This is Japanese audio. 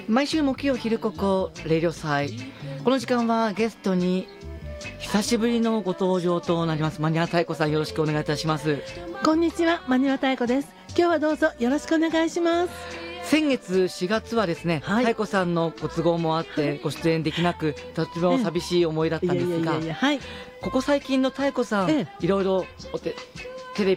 毎週木曜昼ここレイディオ祭、この時間はゲストに久しぶりのご登場となりますマニュア太鼓さん、よろしくお願いいたします。 こんにちは、マニュア太鼓です。今日はどうぞよろしくお願いします。 先月4月はですね、太鼓さんのご都合もあってご出演できなく、とても寂しい思いだったんですが、ここ最近の太鼓さん、いろいろ